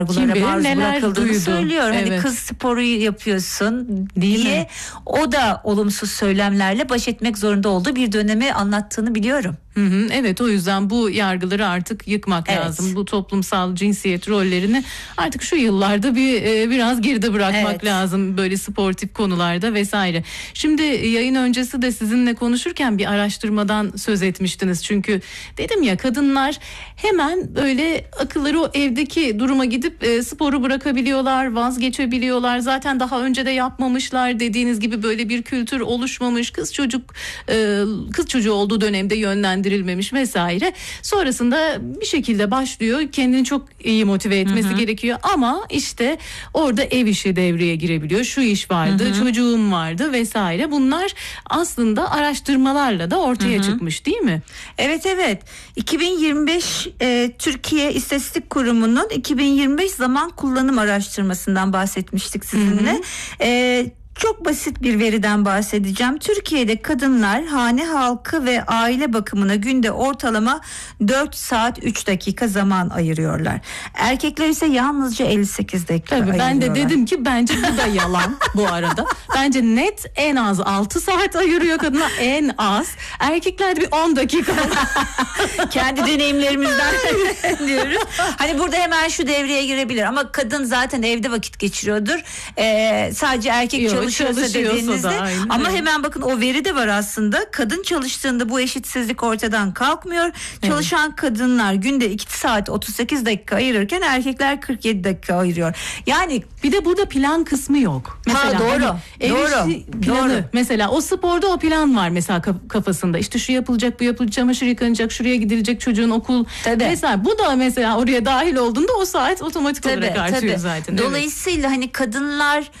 maruz neler bırakıldığını duydu. söylüyor. Evet. Hani kız sporu yapıyorsun Değil diye mi? o da olumsuz söylemlerle baş etmek zorunda olduğu bir dönemi anlattığını biliyorum. Evet, o yüzden bu yargıları artık yıkmak lazım. Bu toplumsal cinsiyet rollerini artık şu yıllarda biraz geride bırakmak lazım, böyle sportif konularda vesaire. Şimdi yayın öncesi de sizinle konuşurken bir araştırmadan söz etmiştiniz. Çünkü dedim ya, kadınlar hemen böyle akılları o evdeki duruma gidip sporu bırakabiliyorlar, vazgeçebiliyorlar. Zaten daha önce de yapmamışlar, dediğiniz gibi böyle bir kültür oluşmamış, kız çocuğu olduğu dönemde yönlendirilmemiş vesaire. Sonrasında bir şekilde başlıyor, kendini çok iyi motive etmesi gerekiyor ama işte orada ev işi devreye girebiliyor. Şu iş vardı, çocuğum vardı vesaire. Bunlar aslında araştırmalarla da ortaya çıkmış, değil mi? Evet. 2025 Türkiye İstatistik Kurumu'nun 2025 zaman kullanım araştırmasından bahsetmiştik sizinle. Çok basit bir veriden bahsedeceğim. Türkiye'de kadınlar hane halkı ve aile bakımına günde ortalama 4 saat 3 dakika zaman ayırıyorlar. Erkekler ise yalnızca 58 dakika ayırıyorlar. Ben de dedim ki bence bu da yalan bu arada. Bence net en az 6 saat ayırıyor kadınlar, en az. Erkekler de bir 10 dakika. Kendi deneyimlerimizden diyoruz. Hani burada hemen şu devreye girebilir ama kadın zaten evde vakit geçiriyordur. Sadece erkek çalışıyorsa dediğinizde da, ama hemen bakın o veri de var aslında. Kadın çalıştığında bu eşitsizlik ortadan kalkmıyor. Çalışan kadınlar günde 2 saat 38 dakika ayırırken erkekler 47 dakika ayırıyor. Yani bir de burada plan kısmı yok. Mesela doğru. Planı. Mesela o sporda o plan var mesela kafasında. İşte şu yapılacak, bu yapılacak, çamaşır yıkanacak, şuraya gidilecek, çocuğun okul vesaire. Bu da mesela oraya dahil olduğunda o saat otomatik olarak artıyor zaten. Dolayısıyla hani kadınlar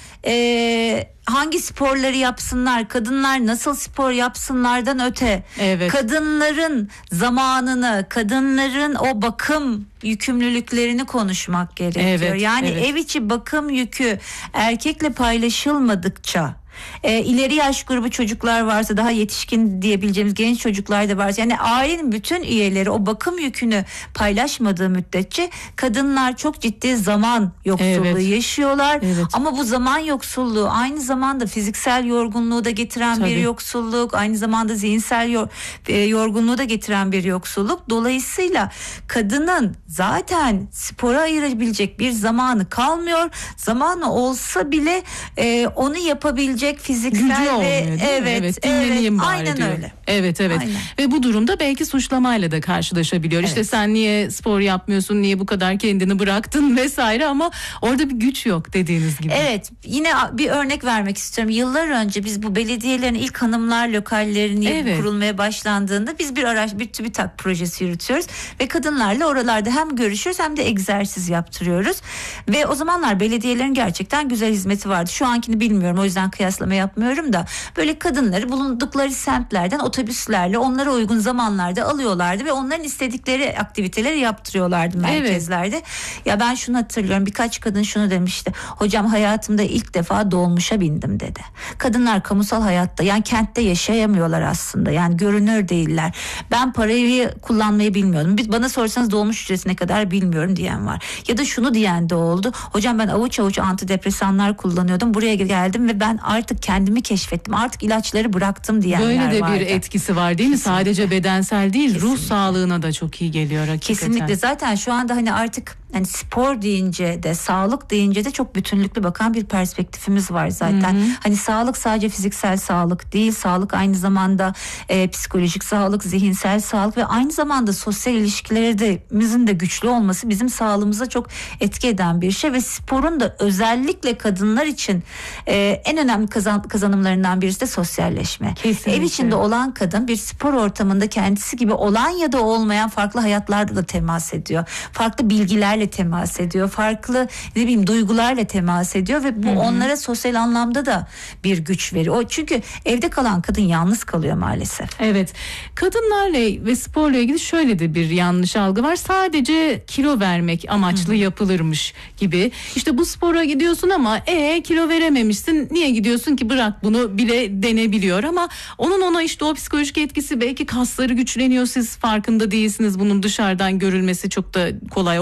hangi sporları yapsınlar, kadınlar nasıl spor yapsınlardan öte kadınların zamanını, kadınların o bakım yükümlülüklerini konuşmak gerekiyor. Ev içi bakım yükü erkekle paylaşılmadıkça, ileri yaş grubu çocuklar varsa, daha yetişkin diyebileceğimiz genç çocuklar da varsa, yani ailenin bütün üyeleri o bakım yükünü paylaşmadığı müddetçe kadınlar çok ciddi zaman yoksulluğu yaşıyorlar. Ama bu zaman yoksulluğu aynı zamanda fiziksel yorgunluğu da getiren bir yoksulluk, aynı zamanda zihinsel yorgunluğu da getiren bir yoksulluk. Dolayısıyla kadının zaten spora ayırabilecek bir zamanı kalmıyor. Zamanı olsa bile onu yapabilecek fiziksel gücü olmuyor, dinleneyim bari aynen diyor. Öyle. Evet. Aynen. Ve bu durumda belki suçlamayla da karşılaşabiliyor. İşte sen niye spor yapmıyorsun, niye bu kadar kendini bıraktın vesaire, ama orada bir güç yok dediğiniz gibi. Evet, yine bir örnek vermek istiyorum. Yıllar önce biz bu belediyelerin ilk hanımlar lokallerini kurulmaya başlandığında biz bir TÜBİTAK projesi yürütüyoruz ve kadınlarla oralarda hem görüşüyoruz hem de egzersiz yaptırıyoruz. Ve o zamanlar belediyelerin gerçekten güzel hizmeti vardı. Şu ankini bilmiyorum, o yüzden kıyaslama yapmıyorum da, böyle kadınları bulundukları semtlerden otobüslerle onlara uygun zamanlarda alıyorlardı ve onların istedikleri aktiviteleri yaptırıyorlardı merkezlerde. Ya ben şunu hatırlıyorum, birkaç kadın şunu demişti: hocam hayatımda ilk defa dolmuşa bindim dedi. Kadınlar kamusal hayatta, yani kentte yaşayamıyorlar aslında, yani görünür değiller. Ben parayı kullanmayı bilmiyordum. Bana sorsanız dolmuş ücreti ne kadar bilmiyorum diyen var. Ya da şunu diyen de oldu: hocam ben avuç avuç antidepresanlar kullanıyordum, buraya geldim ve ben artık kendimi keşfettim, artık ilaçları bıraktım diyenler vardı. Böyle de bir etkisi var değil mi? Sadece bedensel değil, ruh sağlığına da çok iyi geliyor hakikaten. Kesinlikle. Zaten şu anda hani artık hani spor deyince de, sağlık deyince de çok bütünlüklü bakan bir perspektifimiz var zaten. Hani sağlık sadece fiziksel sağlık değil, sağlık aynı zamanda psikolojik sağlık, zihinsel sağlık ve aynı zamanda sosyal ilişkilerimizin de güçlü olması bizim sağlığımıza çok etki eden bir şey ve sporun da özellikle kadınlar için en önemli kazanımlarından birisi de sosyalleşme. Kesinlikle. Ev içinde olan kadın bir spor ortamında kendisi gibi olan ya da olmayan farklı hayatlarla da temas ediyor. Farklı bilgilerle temas ediyor. Farklı duygularla temas ediyor ve bu onlara sosyal anlamda da bir güç veriyor. Çünkü evde kalan kadın yalnız kalıyor maalesef. Evet. Kadınlarla ve sporla ilgili şöyle de bir yanlış algı var. Sadece kilo vermek amaçlı yapılırmış gibi. İşte bu spora gidiyorsun ama kilo verememişsin. Niye gidiyorsun ki, bırak bunu bile denebiliyor ama onun ona işte o psikolojik etkisi, belki kasları güçleniyor, siz farkında değilsiniz. Bunun dışarıdan görülmesi çok da kolay olmayabiliyor.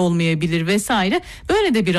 olabilir vesaire. Böyle de bir